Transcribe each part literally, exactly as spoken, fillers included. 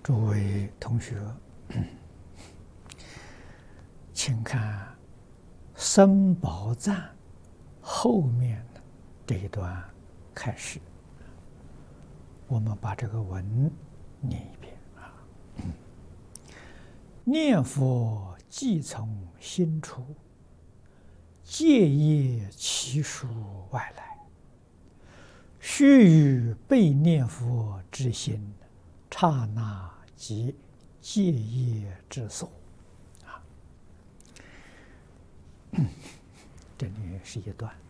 诸位同学，请看僧宝赞后面的这一段开始，我们把这个文念一遍啊。念佛即从心出，戒业其属外来，须臾被念佛之心，刹那即戒业之所。啊，这里是一段。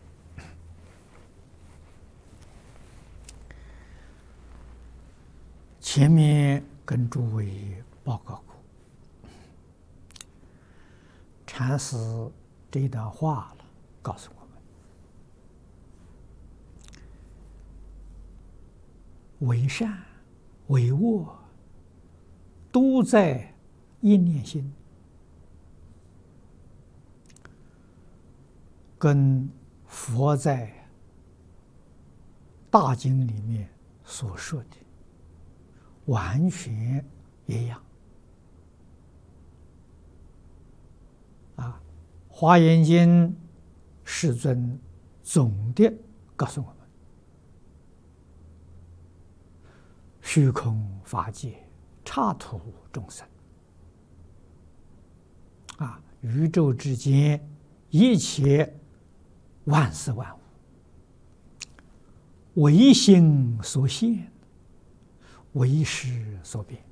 前面跟诸位报告过，禅师这一段话了，告诉我们：为善为恶，都在一念心，跟佛在大经里面所说的完全一样。啊，《华严经》世尊总的告诉我们：虚空法界，刹土众生。啊，宇宙之间一切万事万物，唯心所现，唯识所变。